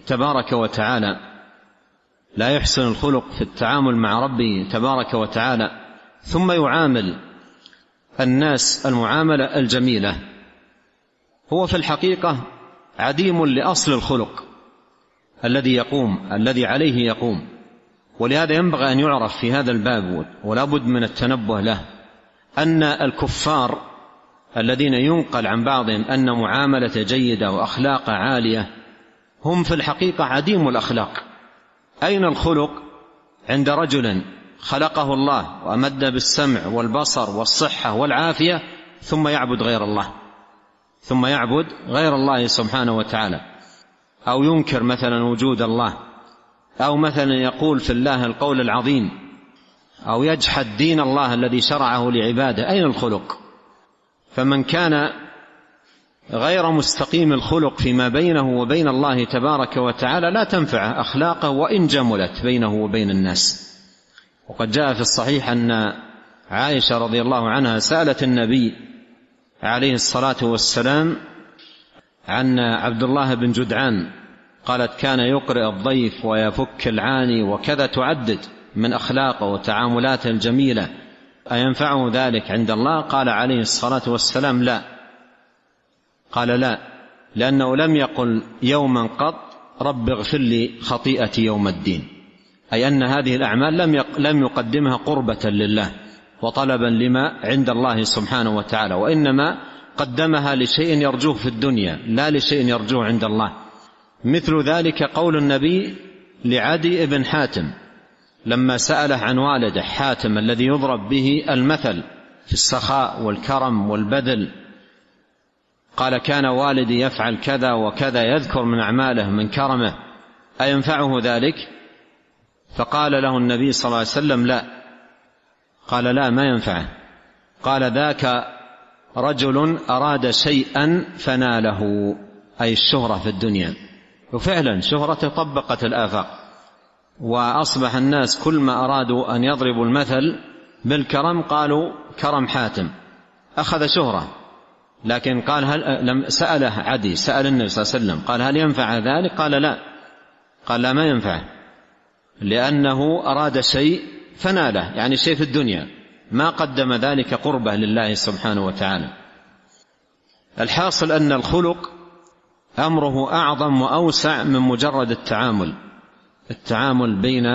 تبارك وتعالى لا يحسن الخلق في التعامل مع ربه تبارك وتعالى ثم يعامل الناس المعاملة الجميلة، هو في الحقيقة عديم لأصل الخلق الذي عليه يقوم. ولهذا ينبغي أن يعرف في هذا الباب ولا بد من التنبه له أن الكفار الذين ينقل عن بعضهم أن معاملة جيدة وأخلاق عالية هم في الحقيقة عديم الأخلاق. أين الخلق عند رجل خلقه الله وأمد بالسمع والبصر والصحة والعافية ثم يعبد غير الله سبحانه وتعالى، أو ينكر مثلا وجود الله، أو مثلا يقول في الله القول العظيم، أو يجحد دين الله الذي شرعه لعباده؟ أين الخلق؟ فمن كان غير مستقيم الخلق فيما بينه وبين الله تبارك وتعالى لا تنفعه أخلاقه وإن جملت بينه وبين الناس. وقد جاء في الصحيح أن عائشة رضي الله عنها سألت النبي عليه الصلاة والسلام عن عبد الله بن جدعان، قالت كان يقرئ الضيف ويفك العاني وكذا، تعدد من أخلاقه وتعاملاته الجميلة، أينفعه ذلك عند الله؟ قال عليه الصلاة والسلام لا. قال لا، لأنه لم يقل يوما قط رب اغفر لي خطيئتي يوم الدين، أي أن هذه الأعمال لم يقدمها قربة لله وطلبا لما عند الله سبحانه وتعالى، وإنما قدمها لشيء يرجوه في الدنيا لا لشيء يرجوه عند الله. مثل ذلك قول النبي لعدي بن حاتم لما سأله عن والده حاتم الذي يضرب به المثل في السخاء والكرم والبذل، قال كان والدي يفعل كذا وكذا، يذكر من أعماله من كرمه، أينفعه ذلك؟ فقال له النبي صلى الله عليه وسلم لا. قال لا، ما ينفعه. قال ذاك رجل أراد شيئا فناله، أي الشهرة في الدنيا، وفعلا شهرته طبقت الآفاق، وأصبح الناس كل ما أرادوا أن يضربوا المثل بالكرم قالوا كرم حاتم، أخذ شهرة. لكن قال لم سأله عدي، سأل النبي صلى الله عليه وسلم قال هل ينفع ذلك؟ قال لا. قال لا، ما ينفع، لأنه أراد شيء فناله، يعني شيء في الدنيا، ما قدم ذلك قربة لله سبحانه وتعالى. الحاصل أن الخلق أمره أعظم وأوسع من مجرد التعامل بين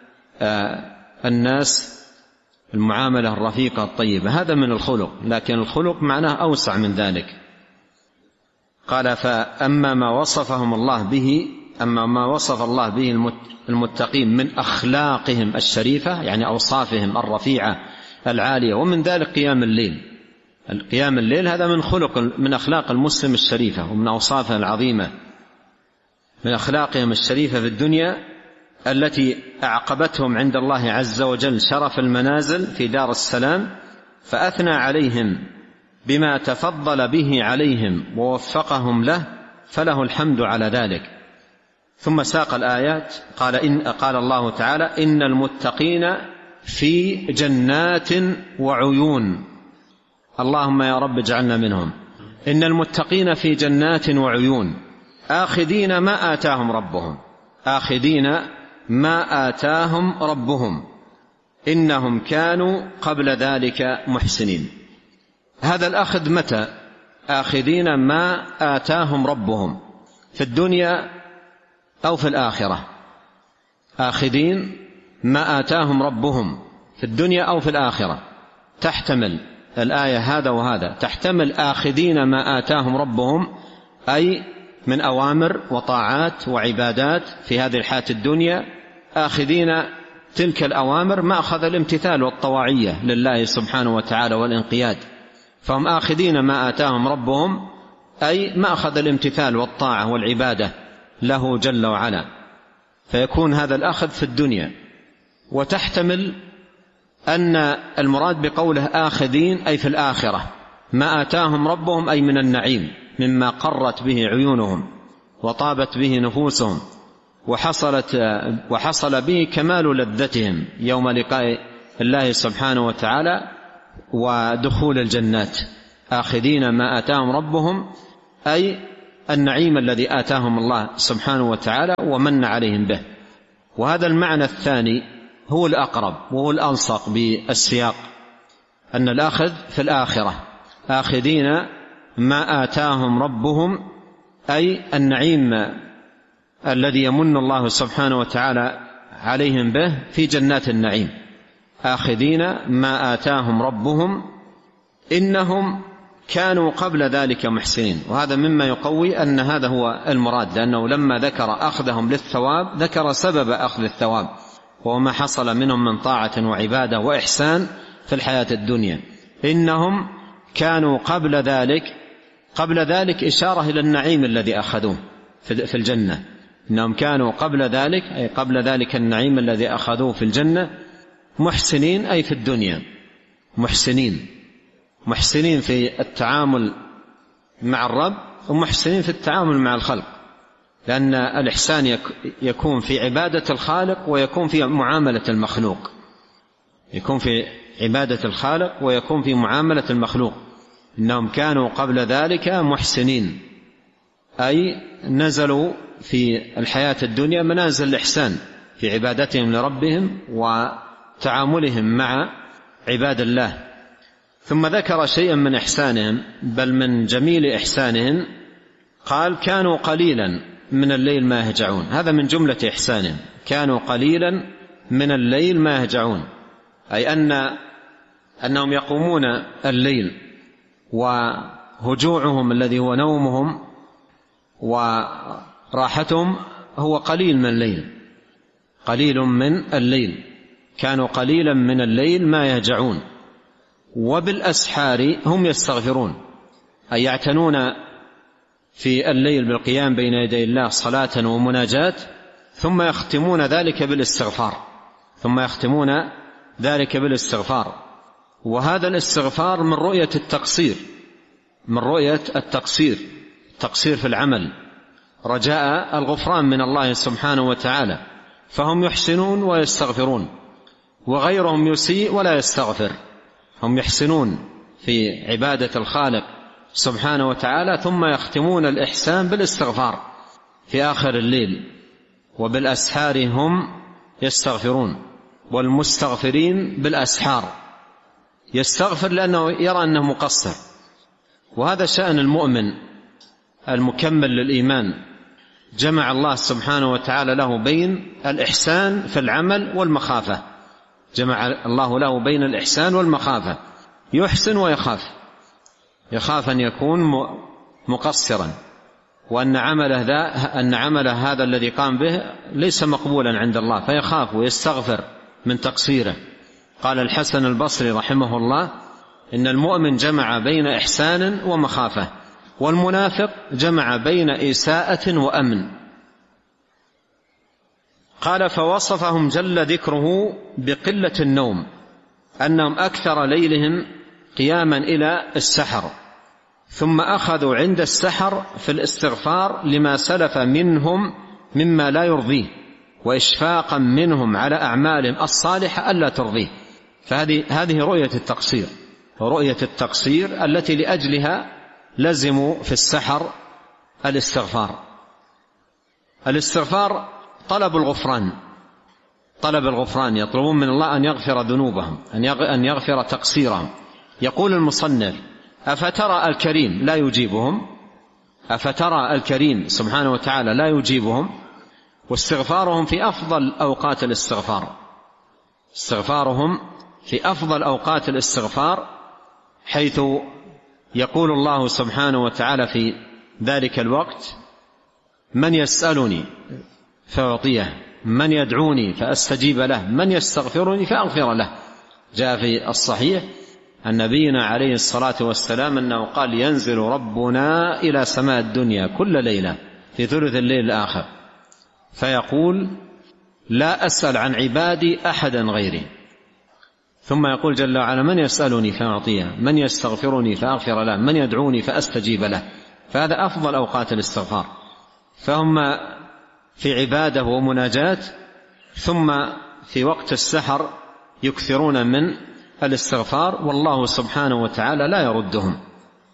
الناس، المعاملة الرفيقة الطيبة، هذا من الخلق، لكن الخلق معناه أوسع من ذلك. قال فأما ما وصفهم الله به، أما ما وصف الله به المتقين من أخلاقهم الشريفة، يعني أوصافهم الرفيعة العالية، ومن ذلك قيام الليل هذا من أخلاق المسلم الشريفة ومن أوصافه العظيمة، من أخلاقهم الشريفة في الدنيا التي أعقبتهم عند الله عز وجل شرف المنازل في دار السلام، فأثنى عليهم بما تفضل به عليهم ووفقهم له، فله الحمد على ذلك. ثم ساق الآيات، قال الله تعالى إن المتقين في جنات وعيون، اللهم يا رب اجعلنا منهم. إن المتقين في جنات وعيون آخذين ما آتاهم ربهم إنهم كانوا قبل ذلك محسنين. هذا الأخذ متى؟ آخذين ما آتاهم ربهم في الدنيا أو في الآخرة؟ آخذين ما آتاهم ربهم في الدنيا أو في الآخرة، تحتمل الآية هذا وهذا، تحتمل آخذين ما آتاهم ربهم أي من أوامر وطاعات وعبادات في هذه الحياة الدنيا، آخذين تلك الأوامر مأخذ الامتثال والطواعية لله سبحانه وتعالى والانقياد، فهم آخذين ما آتاهم ربهم أي مأخذ الامتثال والطاعة والعبادة له جل وعلا، فيكون هذا الأخذ في الدنيا. وتحتمل أن المراد بقوله آخذين أي في الآخرة، ما آتاهم ربهم أي من النعيم مما قرت به عيونهم وطابت به نفوسهم وحصل به كمال لذتهم يوم لقاء الله سبحانه وتعالى ودخول الجنات. آخذين ما آتاهم ربهم أي النعيم الذي آتاهم الله سبحانه وتعالى ومن عليهم به. وهذا المعنى الثاني هو الأقرب وهو الألصق بالسياق، أن الأخذ في الآخرة آخذين ما آتاهم ربهم، أي النعيم الذي يمن الله سبحانه وتعالى عليهم به في جنات النعيم، آخذين ما آتاهم ربهم إنهم كانوا قبل ذلك محسنين. وهذا مما يقوي أن هذا هو المراد، لأنه لما ذكر أخذهم للثواب ذكر سبب أخذ الثواب، وهو ما حصل منهم من طاعة وعبادة وإحسان في الحياة الدنيا. إنهم كانوا قبل ذلك إشارة إلى النعيم الذي أخذوه في الجنة. إنهم كانوا قبل ذلك، أي قبل ذلك النعيم الذي أخذوه في الجنة، محسنين أي في الدنيا، محسنين في التعامل مع الرب ومحسنين في التعامل مع الخلق، لأن الإحسان يكون في عبادة الخالق ويكون في معاملة المخلوق، يكون في عبادة الخالق ويكون في معاملة المخلوق. إنهم كانوا قبل ذلك محسنين، أي نزلوا في الحياة الدنيا منازل الإحسان في عبادتهم لربهم وتعاملهم مع عباد الله. ثم ذكر شيئا من إحسانهم، بل من جميل إحسانهم، قال كانوا قليلا من الليل ما يهجعون. هذا من جملة إحسانهم، كانوا قليلا من الليل ما يهجعون، أي أنهم يقومون الليل وهجوعهم الذي هو نومهم وراحتهم هو قليل من الليل، كانوا قليلا من الليل ما يهجعون. وبالأسحار هم يستغفرون، أي يعتنون في الليل بالقيام بين يدي الله صلاة ومناجاة، ثم يختمون ذلك بالاستغفار. وهذا الاستغفار من رؤية التقصير في العمل، رجاء الغفران من الله سبحانه وتعالى، فهم يحسنون ويستغفرون، وغيرهم يسيء ولا يستغفر. هم يحسنون في عبادة الخالق سبحانه وتعالى، ثم يختمون الإحسان بالاستغفار في آخر الليل. وبالأسحار هم يستغفرون، والمستغفرين بالأسحار، يستغفر لأنه يرى أنه مقصر. وهذا شأن المؤمن المكمل للإيمان، جمع الله سبحانه وتعالى له بين الإحسان في العمل والمخافة، جمع الله له بين الإحسان والمخافة، يحسن يخاف أن يكون مقصرا، وأن عمله هذا الذي قام به ليس مقبولا عند الله، فيخاف ويستغفر من تقصيره. قال الحسن البصري رحمه الله: إن المؤمن جمع بين إحسان ومخافة، والمنافق جمع بين إساءة وأمن. قال: فوصفهم جل ذكره بقلة النوم، أنهم أكثر ليلهم قياما إلى السحر، ثم أخذوا عند السحر في الاستغفار لما سلف منهم مما لا يرضيه، وإشفاقا منهم على أعمالهم الصالحة ألا ترضيه. فهذه رؤية التقصير التي لأجلها لزموا في السحر الاستغفار طلب الغفران، يطلبون من الله أن يغفر ذنوبهم، أن يغفر تقصيرهم. يقول المصنف: أفترى الكريم سبحانه وتعالى لا يجيبهم، واستغفارهم في أفضل أوقات الاستغفار، حيث يقول الله سبحانه وتعالى في ذلك الوقت: من يسألني فأعطيه، من يدعوني فأستجيب له، من يستغفرني فأغفر له. جاء في الصحيح عن نبينا عليه الصلاة والسلام أنه قال: ينزل ربنا إلى سماء الدنيا كل ليلة في ثلث الليل الآخر، فيقول: لا أسأل عن عبادي أحدا غيري. ثم يقول جل وعلا: من يسألني فأعطيه، من يستغفرني فأغفر له، من يدعوني فأستجيب له. فهذا أفضل أوقات الاستغفار، فهم في عبادة ومناجاة، ثم في وقت السحر يكثرون من الاستغفار، والله سبحانه وتعالى لا يردهم،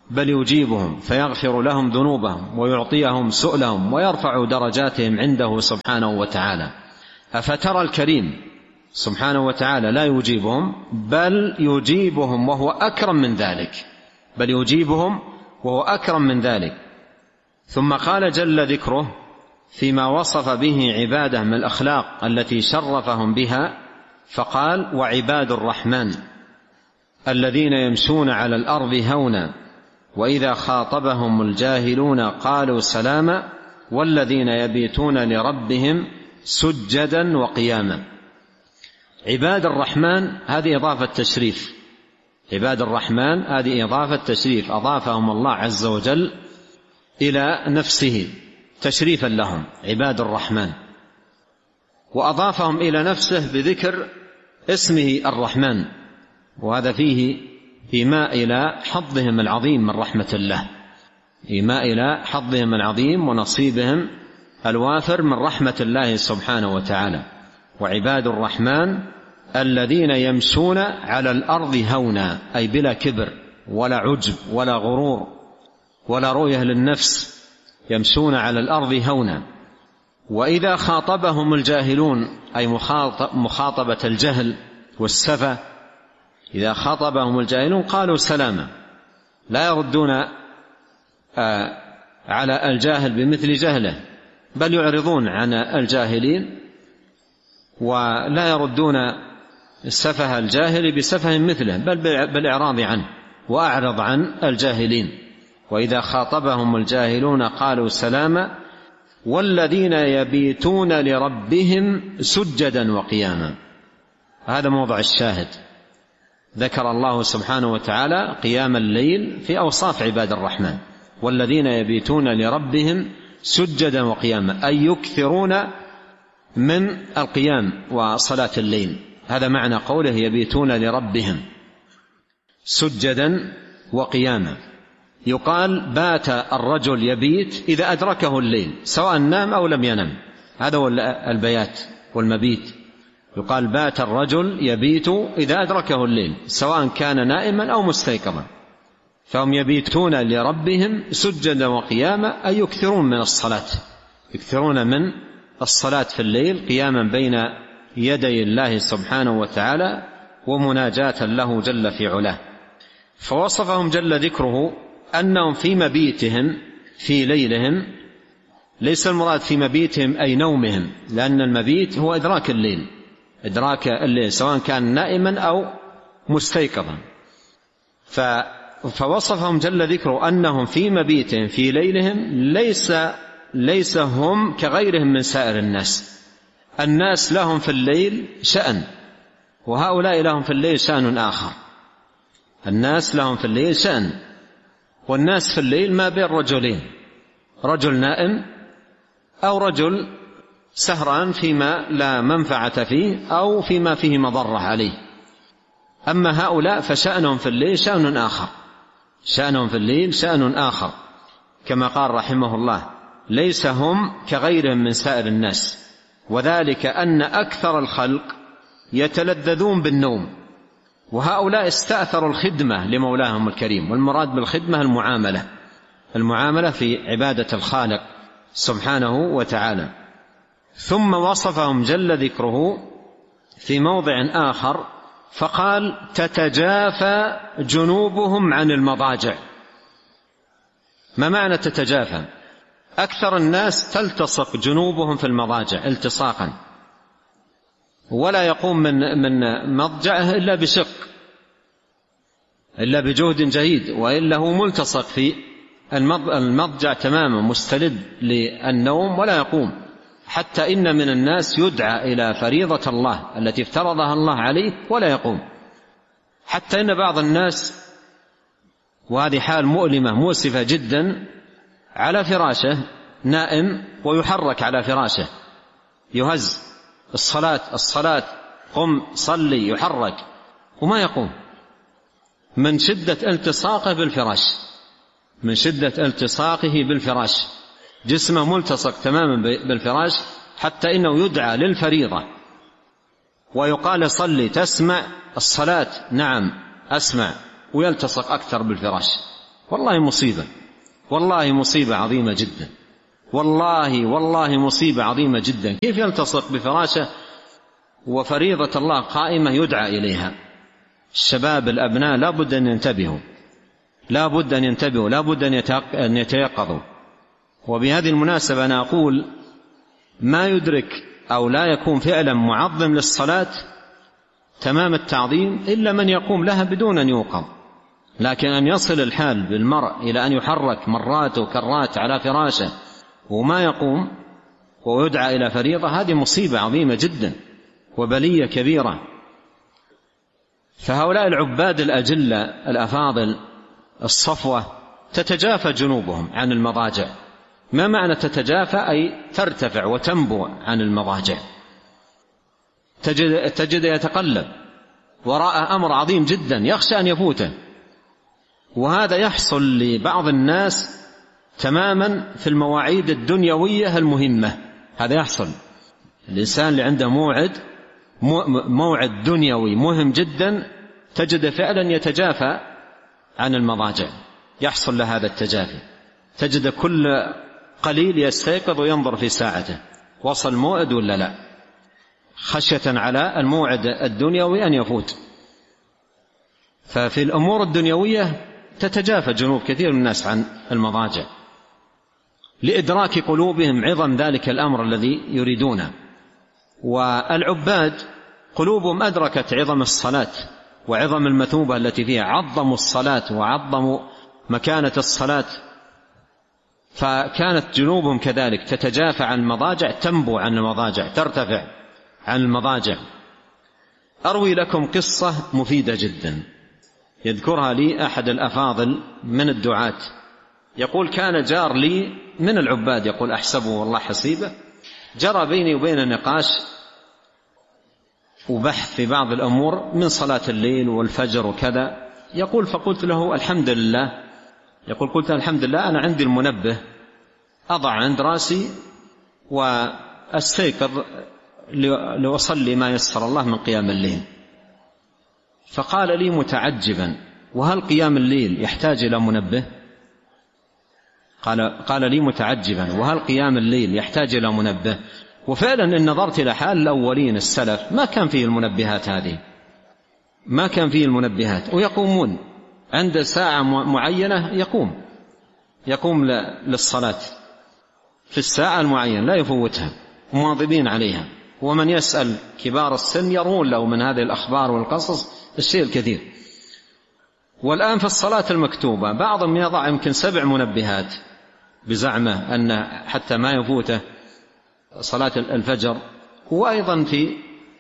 بل يجيبهم فيغفر لهم ذنوبهم ويعطيهم سؤلهم ويرفع درجاتهم عنده سبحانه وتعالى. أفترى الكريم سبحانه وتعالى لا يجيبهم، بل يجيبهم وهو أكرم من ذلك، بل يجيبهم وهو أكرم من ذلك. ثم قال جل ذكره فيما وصف به عباده من الأخلاق التي شرفهم بها، فقال: وعباد الرحمن الذين يمشون على الأرض هونا وإذا خاطبهم الجاهلون قالوا سلاما والذين يبيتون لربهم سجدا وقياما. عباد الرحمن هذه إضافة تشريف، عباد الرحمن هذه إضافة تشريف، أضافهم الله عز وجل إلى نفسه تشريفا لهم، عباد الرحمن، وأضافهم إلى نفسه بذكر اسمه الرحمن، وهذا فيه إيماء إلى حظهم العظيم من رحمة الله، إيماء إلى حظهم العظيم ونصيبهم الوافر من رحمة الله سبحانه وتعالى. وعباد الرحمن الذين يمشون على الأرض هونا، أي بلا كبر ولا عجب ولا غرور ولا رؤية للنفس، يمشون على الأرض هونا. وإذا خاطبهم الجاهلون، أي مخاطبة الجهل والسفة، إذا خاطبهم الجاهلون قالوا سلاما، لا يردون على الجاهل بمثل جهله، بل يعرضون عن الجاهلين ولا يردون السفه الجاهل بسفه مثله، بل بالإعراض عنه، وأعرض عن الجاهلين. وإذا خاطبهم الجاهلون قالوا سلاما والذين يبيتون لربهم سجدا وقياما. هذا موضع الشاهد، ذكر الله سبحانه وتعالى قيام الليل في أوصاف عباد الرحمن، والذين يبيتون لربهم سجدا وقياما، أي يكثرون من القيام وصلاة الليل. هذا معنى قوله يبيتون لربهم سجدا وقياما. يقال بات الرجل يبيت إذا أدركه الليل، سواء نام أو لم ينم، هذا هو البيات والمبيت. يقال بات الرجل يبيت إذا أدركه الليل، سواء كان نائما أو مستيقظا. فهم يبيتون لربهم سجدا وقياما، أي يكثرون من الصلاة، يكثرون من الصلاة في الليل، قياما بين يدي الله سبحانه وتعالى ومناجاة له جل في علاه. فوصفهم جل ذكره أنهم في مبيتهم في ليلهم، ليس المراد في مبيتهم أي نومهم، لأن المبيت هو إدراك الليل، إدراك الليل سواء كان نائما أو مستيقظا. فوصفهم جل ذكره أنهم في مبيتهم في ليلهم ليس هم كغيرهم من سائر الناس. الناس لهم في الليل شأن، وهؤلاء لهم في الليل شأن آخر. الناس لهم في الليل شأن، والناس في الليل ما بين رجلين، رجل نائم أو رجل سهران فيما لا منفعة فيه أو فيما فيه مضرة عليه. أما هؤلاء فشأنهم في الليل شأن آخر، شأنهم في الليل شأن آخر، كما قال رحمه الله ليس هم كغيرهم من سائر الناس، وذلك أن أكثر الخلق يتلذذون بالنوم، وهؤلاء استأثروا الخدمة لمولاهم الكريم. والمراد بالخدمة المعاملة في عبادة الخالق سبحانه وتعالى. ثم وصفهم جل ذكره في موضع آخر فقال تتجافى جنوبهم عن المضاجع. ما معنى تتجافى؟ أكثر الناس تلتصق جنوبهم في المضاجع التصاقا، ولا يقوم من مضجعه إلا بشق، إلا بجهد جهيد، وإلا هو ملتصق في المضجع تماما مستلد للنوم ولا يقوم. حتى إن من الناس يدعى إلى فريضة الله التي افترضها الله عليه ولا يقوم. حتى إن بعض الناس، وهذه حال مؤلمة مؤسفة جدا، على فراشه نائم ويحرك على فراشه، يهز الصلاة قم صلي، يحرك وما يقوم من شدة التصاقه بالفراش، من شدة التصاقه بالفراش، جسمه ملتصق تماما بالفراش، حتى إنه يدعى للفريضة ويقال صلي، تسمع الصلاة؟ نعم أسمع، ويلتصق أكثر بالفراش والله مصيبة، والله مصيبة عظيمة جدا، والله مصيبة عظيمة جدا. كيف يلتصق بفراشه وفريضة الله قائمة يدعى إليها؟ الشباب الأبناء لا بد أن ينتبهوا، لا بد أن ينتبهوا، لا بد أن يتيقظوا. وبهذه المناسبة أنا أقول ما يدرك أو لا يكون فعلا معظم للصلاة تمام التعظيم إلا من يقوم لها بدون أن يوقظ. لكن أن يصل الحال بالمرء إلى أن يحرك مرات وكرات على فراشه وما يقوم ويدعى إلى فريضة، هذه مصيبة عظيمة جدا وبلية كبيرة. فهؤلاء العباد الأجلة الأفاضل الصفوة تتجافى جنوبهم عن المضاجع. ما معنى تتجافى؟ أي ترتفع وتنبو عن المضاجع. تجد يتقلب وراء أمر عظيم جدا يخشى أن يفوته. وهذا يحصل لبعض الناس تماما في المواعيد الدنيوية المهمة. هذا يحصل الإنسان اللي عنده موعد دنيوي مهم جدا تجد فعلا يتجافى عن المضاجع، يحصل له هذا التجافي. تجد كل قليل يستيقظ وينظر في ساعته وصل موعد ولا لا، خشية على الموعد الدنيوي أن يفوت. ففي الأمور الدنيوية تتجافى جنوب كثير من الناس عن المضاجع لإدراك قلوبهم عظم ذلك الأمر الذي يريدونه. والعباد قلوبهم أدركت عظم الصلاة وعظم المثوبة التي فيها، عظموا الصلاة وعظموا مكانة الصلاة، فكانت جنوبهم كذلك تتجافى عن المضاجع، تنبو عن المضاجع، ترتفع عن المضاجع. أروي لكم قصة مفيدة جدا يذكرها لي أحد الأفاضل من الدعاة. يقول كان جار لي من العباد، يقول أحسبه والله حسيبه، جرى بيني وبين نقاش وبحث في بعض الأمور من صلاة الليل والفجر وكذا. يقول فقلت له الحمد لله، يقول قلت الحمد لله أنا عندي المنبه أضع عند رأسي وأستيقظ لأصلي ما يسر الله من قيام الليل. فقال لي متعجبا وهل قيام الليل يحتاج إلى منبه؟ قال لي متعجبا وهل قيام الليل يحتاج إلى منبه؟ وفعلا إن نظرت إلى حال الأولين السلف ما كان فيه المنبهات هذه، ما كان فيه المنبهات، ويقومون عند ساعة معينة يقوم للصلاة في الساعة المعينة لا يفوتها، مواظبين عليها. ومن يسأل كبار السن يرون له من هذه الأخبار والقصص الشيء الكثير. والآن في الصلاة المكتوبة بعضهم يضع يمكن 7 منبهات بزعمه أن حتى ما يفوته صلاة الفجر، وأيضا في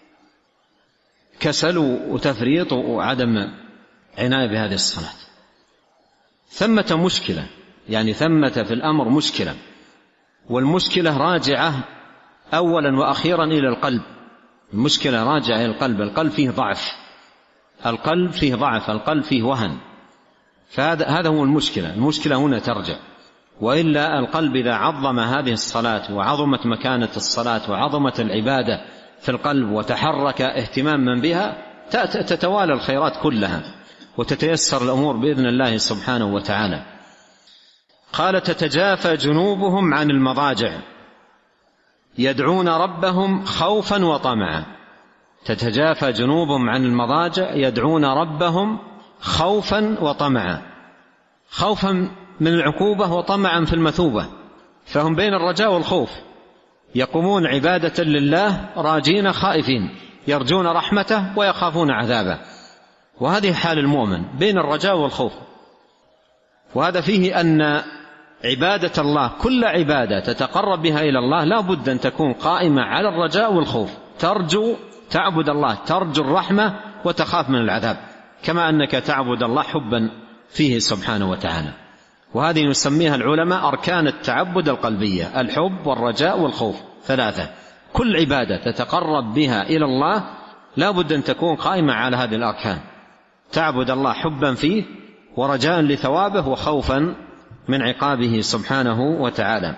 كسل وتفريط وعدم عناية بهذه الصلاة. ثمة مشكلة، يعني ثمة في الأمر مشكلة، والمشكلة راجعة أولا وأخيرا إلى القلب. المشكلة راجعة إلى القلب. القلب فيه ضعف، القلب فيه ضعف، القلب فيه وهن. فهذا هو المشكلة. المشكلة هنا ترجع. وإلا القلب إذا عظم هذه الصلاة وعظمت مكانة الصلاة وعظمت العبادة في القلب وتحرك اهتماما بها تتوالى الخيرات كلها وتتيسر الأمور بإذن الله سبحانه وتعالى. قال تتجافى جنوبهم عن المضاجع يدعون ربهم خوفا وطمعا. تتجافى جنوبهم عن المضاجع يدعون ربهم خوفا وطمعا، خوفا من العقوبة وطمعا في المثوبة، فهم بين الرجاء والخوف، يقومون عبادة لله راجين خائفين، يرجون رحمته ويخافون عذابه. وهذه حال المؤمن بين الرجاء والخوف. وهذا فيه أن عبادة الله كل عبادة تتقرب بها إلى الله لا بد أن تكون قائمة على الرجاء والخوف، تعبد الله ترجو الرحمة وتخاف من العذاب، كما أنك تعبد الله حبا فيه سبحانه وتعالى. وهذه نسميها العلماء أركان التعبد القلبية: الحب والرجاء والخوف، 3. كل عبادة تتقرب بها إلى الله لا بد أن تكون قائمة على هذه الأركان، تعبد الله حبا فيه ورجاء لثوابه وخوفا من عقابه سبحانه وتعالى.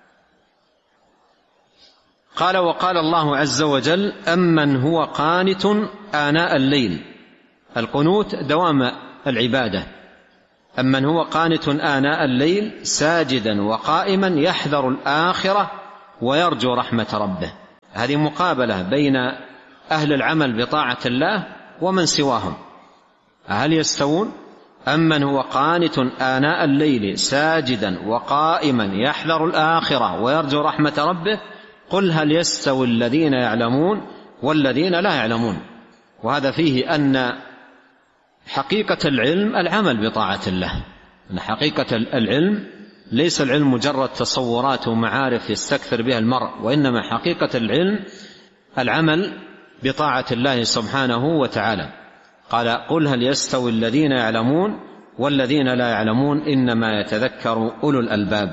قال وقال الله عز وجل أمن هو قانت آناء الليل. القنوت دوام العبادة، أمن هو قانت آناء الليل ساجدا وقائما يحذر الآخرة ويرجو رحمة ربه. هذه مقابلة بين أهل العمل بطاعة الله ومن سواهم. هل يستوون؟ أمن هو قانت آناء الليل ساجدا وقائما يحذر الآخرة ويرجو رحمة ربه قل هل يستوي الذين يعلمون والذين لا يعلمون. وهذا فيه أن حقيقة العلم العمل بطاعة الله. أن حقيقة العلم ليس العلم مجرد تصورات ومعارف يستكثر بها المرء، وإنما حقيقة العلم العمل بطاعة الله سبحانه وتعالى. قال قل هل يستوي الذين يعلمون والذين لا يعلمون إنما يتذكر أولو الألباب.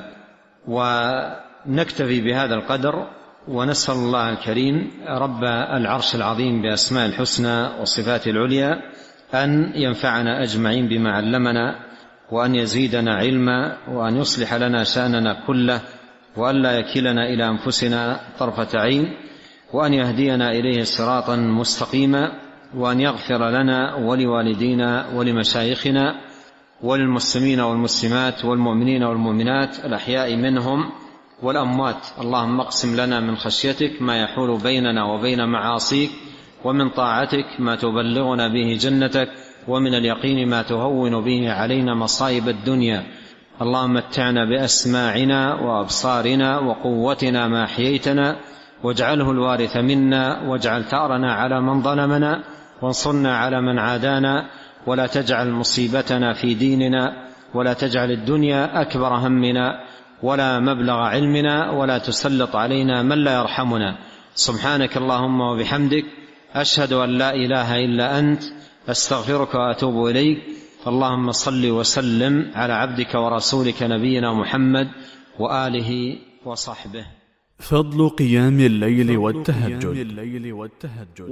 ونكتفي بهذا القدر، ونسأل الله الكريم رب العرش العظيم بأسماء الحسنى وصفاته العليا أن ينفعنا أجمعين بما علمنا، وأن يزيدنا علما، وأن يصلح لنا شأننا كله، وأن لا يكلنا إلى أنفسنا طرفة عين، وأن يهدينا إليه صراطا مستقيما، وأن يغفر لنا ولوالدينا ولمشايخنا وللمسلمين والمسلمات والمؤمنين والمؤمنات الأحياء منهم والأموات. اللهم اقسم لنا من خشيتك ما يحول بيننا وبين معاصيك، ومن طاعتك ما تبلغنا به جنتك، ومن اليقين ما تهون به علينا مصائب الدنيا. اللهم متعنا بأسماعنا وأبصارنا وقوتنا ما أحييتنا، واجعله الوارث منا، واجعل ثأرنا على من ظلمنا، وانصرنا على من عادانا، ولا تجعل مصيبتنا في ديننا، ولا تجعل الدنيا أكبر همنا ولا مبلغ علمنا، ولا تسلط علينا من لا يرحمنا. سبحانك اللهم وبحمدك، أشهد أن لا إله إلا أنت، أستغفرك وأتوب إليك. اللهم صل وسلم على عبدك ورسولك نبينا محمد وآله وصحبه. فضل قيام الليل والتهجد.